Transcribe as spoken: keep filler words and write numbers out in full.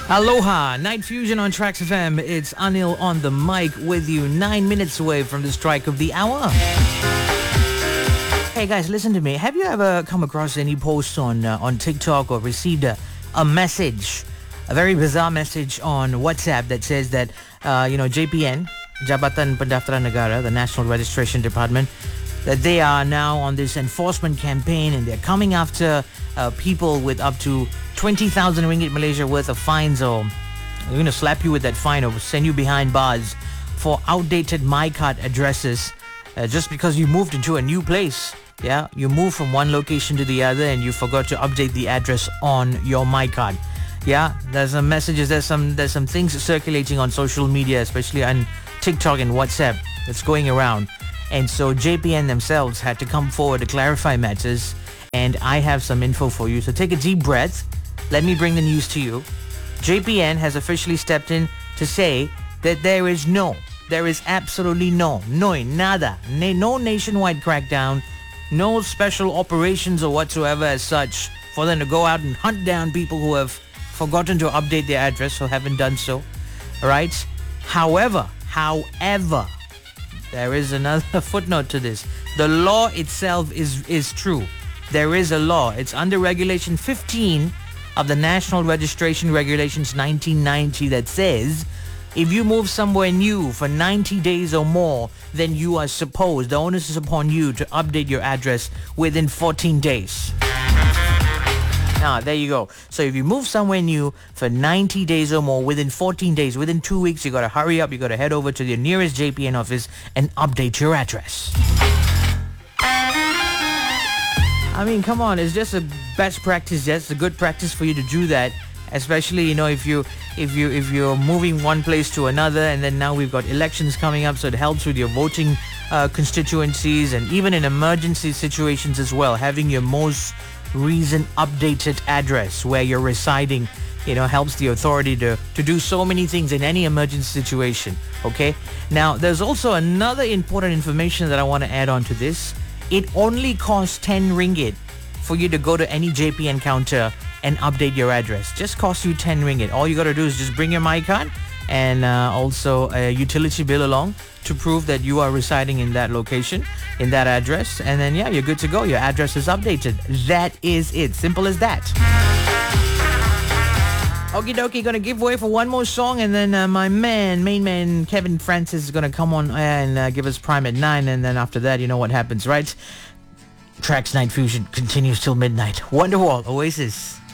Aloha, Night Fusion on Tracks F M. It's Anil on the mic with you, nine minutes away from the strike of the hour. Hey guys, listen to me. Have you ever come across any posts on uh, on TikTok or received a, a message, a very bizarre message on WhatsApp that says that, uh, you know, J P N, Jabatan Pendaftaran Negara, the National Registration Department, that they are now on this enforcement campaign and they're coming after uh, people with up to twenty thousand ringgit Malaysia worth of fines, or they're going to slap you with that fine or send you behind bars for outdated MyCard addresses uh, just because you moved into a new place. Yeah, you moved from one location to the other and you forgot to update the address on your MyCard. Yeah, there's some messages, there's some there's some things circulating on social media, especially on TikTok and WhatsApp, that's going around. And so J P N themselves had to come forward to clarify matters, and I have some info for you. So take a deep breath. Let me bring the news to you. J P N has officially stepped in to say that there is no, there is absolutely no, no, nada, no nationwide crackdown, no special operations or whatsoever as such for them to go out and hunt down people who have forgotten to update their address or haven't done so. All right? However, however, there is another footnote to this. The law itself is is true. There is a law. It's under Regulation fifteen of the National Registration Regulations nineteen ninety that says if you move somewhere new for ninety days or more, then you are supposed, the onus is upon you to update your address within fourteen days. Ah, there you go. So if you move somewhere new for ninety days or more, within fourteen days, within two weeks, you got to hurry up. You got to head over to the nearest J P N office and update your address. I mean, come on, it's just a best practice. Yes, it's a good practice for you to do that. Especially, you know, if you if you if you're moving one place to another, and then now we've got elections coming up, so it helps with your voting uh, constituencies, and even in emergency situations as well, having your most recent updated address where you're residing, you know, helps the authority to to do so many things in any emergency situation. Okay, now there's also another important information that I want to add on to this. It only costs ten ringgit for you to go to any J P N counter and update your address. Just costs you ten ringgit. All you got to do is just bring your MyCard and uh, also a utility bill along to prove that you are residing in that location, in that address, and then yeah, you're good to go. Your address is updated. That is it. Simple as that. Okie dokie, gonna give way for one more song, and then uh, my man, main man Kevin Francis is gonna come on air and uh, give us Prime at nine, and then after that, you know what happens, right? Tracks Night Fusion continues till midnight. Wonderwall, Oasis.